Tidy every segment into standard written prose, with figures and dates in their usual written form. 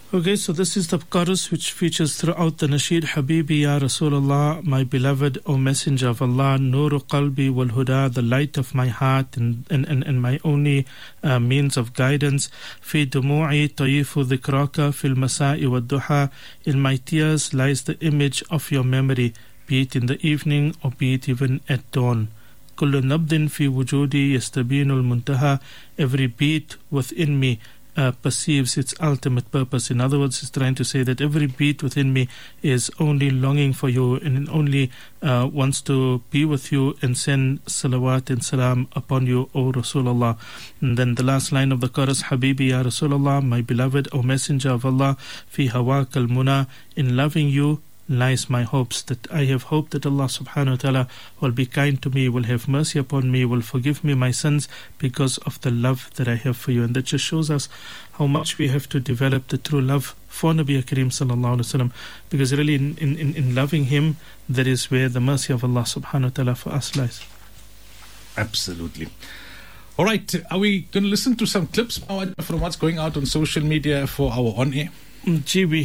Okay, so this is the chorus which features throughout the Nasheed. Habibi ya Rasulullah, my beloved, O Messenger of Allah, Nuru qalbi wal huda, the light of my heart and my only means of guidance. Fi dumu'i tayifu dhikraka fil masa'i wad duha, in my tears lies the image of your memory, be it in the evening or be it even at dawn. Kullu nabdin fi wujudi yastabinu al-muntaha, every beat within me perceives its ultimate purpose. In other words, it's trying to say that every beat within me is only longing for you and only wants to be with you and send salawat and salam upon you, O Rasulullah. And then the last line of the chorus, Habibi ya Rasulullah, my beloved, O Messenger of Allah, fi hawak al-muna, in loving you lies my hopes, that I have hoped that Allah subhanahu wa ta'ala will be kind to me, will have mercy upon me, will forgive me my sins because of the love that I have for you. And that just shows us how much we have to develop the true love for Nabi Kareem sallallahu alaihi wasallam, because really in loving him, that is where the mercy of Allah subhanahu wa ta'ala for us lies. Absolutely. All right, are we going to listen to some clips from what's going out on social media for our on-air? Gee, we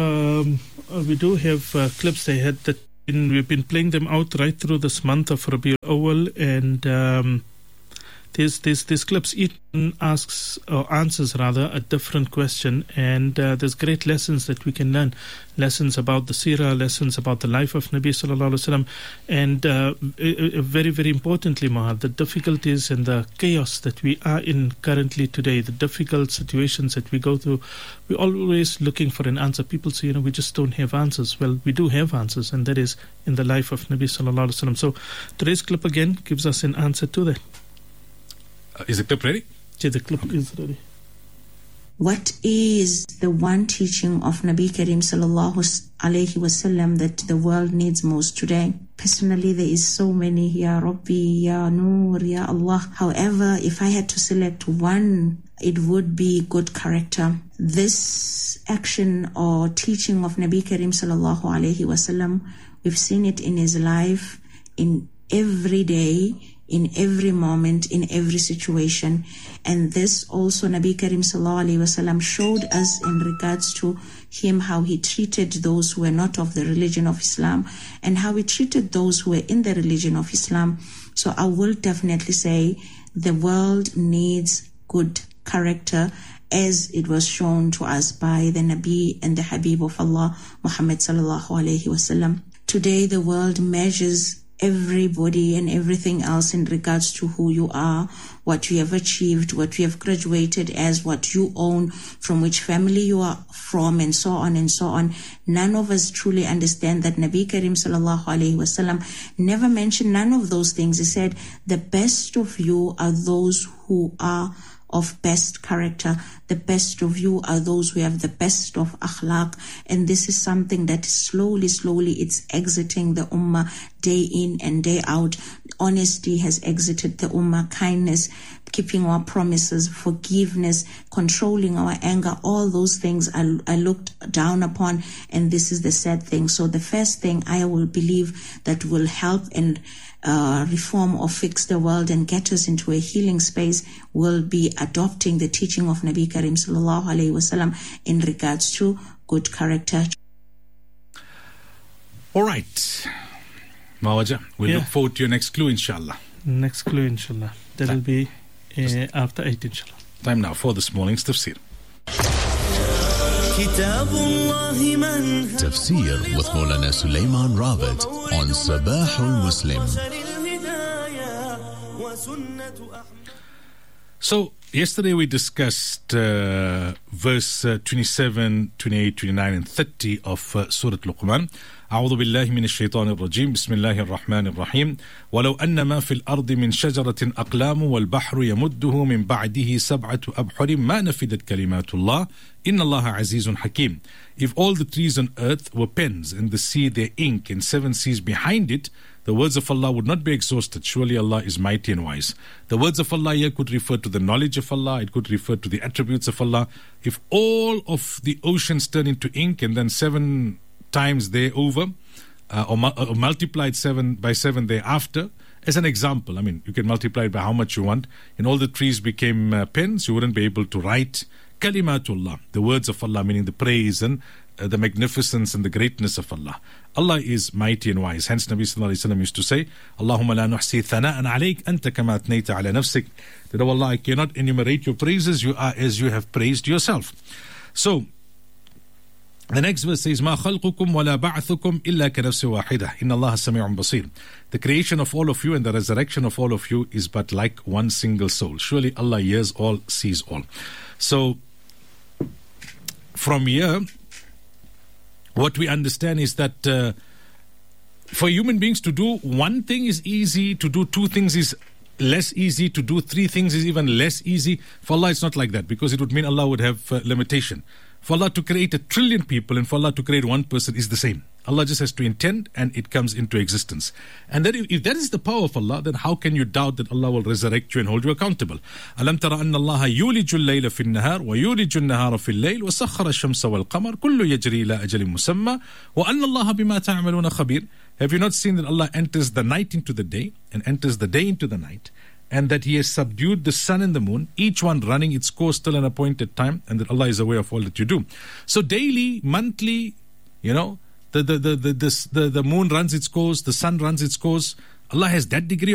do have clips they had that we've been playing them out right through this month of Rabiul Awwal, and these clips, each one asks or answers rather a different question, and there's great lessons that we can learn, lessons about the seerah, lessons about the life of Nabi sallallahu alaihi wasallam, and very, very importantly, Mahad, the difficulties and the chaos that we are in currently today, the difficult situations that we go through. We're always looking for an answer. People say, we just don't have answers. Well, we do have answers, and that is in the life of Nabi sallallahu alaihi wasallam. So today's clip again gives us an answer to that. Is the clip ready? Yeah, the clip is ready. What is the one teaching of Nabi Kareem sallallahu alayhi wasallam that the world needs most today? Personally, there is so many, Ya Rabbi, Ya Noor, Ya Allah. However, if I had to select one, it would be good character. This action or teaching of Nabi Kareem sallallahu alayhi wasallam, we've seen it in his life, in every day, in every moment, in every situation. And this also Nabi Kareem sallallahu alayhi wasallam showed us in regards to him, how he treated those who were not of the religion of Islam and how he treated those who were in the religion of Islam. So I will definitely say the world needs good character, as it was shown to us by the Nabi and the Habib of Allah, Muhammad sallallahu alayhi wasallam. Today the world measures everybody and everything else in regards to who you are, what you have achieved, what you have graduated as, what you own, from which family you are from, and so on and so on. None of us truly understand that Nabi Kareem sallallahu alayhi wasallam never mentioned none of those things. He said, the best of you are those who are of best character. The best of you are those who have the best of akhlaq. And this is something that slowly it's exiting the ummah day in and day out. Honesty has exited the ummah. Kindness, keeping our promises, forgiveness, controlling our anger, all those things are looked down upon, and this is the sad thing. So the first thing I will believe that will help and reform or fix the world and get us into a healing space will be adopting the teaching of Nabi Kareem sallallahu alayhi wasallam in regards to good character. All right, Mawaja, we look forward to your next clue, inshallah. Next clue, inshallah. That will be after 8, inshallah. Time now for this morning's tafsir. Tafsir with Maulana Sulaiman Rawat on Sabahul Muslim. So, yesterday we discussed verse 27, 28, 29 and 30 of Surah Luqman. أعوذ بالله من الشيطان الرجيم بسم الله الرحمن الرحيم ولو أن ما في الأرض من شجرة أقلام والبحر يمده من بعده 7 أبحر ما نفدت كلمات الله إن الله عزيز حكيم. If all the trees on earth were pens and the sea their ink and 7 seas behind it, the words of Allah would not be exhausted. Surely Allah is mighty and wise. The words of Allah here could refer to the knowledge of Allah. It could refer to the attributes of Allah. If all of the oceans turn into ink and then 7 times there over, or multiplied 7 by 7 thereafter, as an example, you can multiply it by how much you want, and all the trees became pens, you wouldn't be able to write Kalimatullah, the words of Allah, meaning the praise and the magnificence and the greatness of Allah. Allah is mighty and wise. Hence Nabi sallallahu alayhi wa sallam used to say, Allahumma la nuhsi thana'an alayk anta kama athnayta ala nafsik. That, oh Allah, I cannot enumerate your praises, you are as you have praised yourself. So, the next verse says, Ma khalqukum wa la ba'athukum illa ka nafsi wahida. Inna Allah sami'un basir. The creation of all of you and the resurrection of all of you is but like one single soul. Surely Allah hears all, sees all. So, from here, what we understand is that for human beings to do one thing is easy, to do two things is less easy, to do three things is even less easy. For Allah, it's not like that, because it would mean Allah would have limitation. For Allah to create 1 trillion people and for Allah to create one person is the same. Allah just has to intend and it comes into existence. And that if that is the power of Allah, then how can you doubt that Allah will resurrect you and hold you accountable? Alam tara anna Allah yuliju al-layla fi an-nahar wa yuliju an-nahara fi al-layl wa sakhkhara ash-shamsa wal-qamar kullu yajri ila ajalin musamma wa anna Allah bima ta'maluna khabir. Have you not seen that Allah enters the night into the day and enters the day into the night, and that He has subdued the sun and the moon, each one running its course till an appointed time, and that Allah is aware of all that you do? So daily, monthly, the moon runs its course, the sun runs its course. Allah has that degree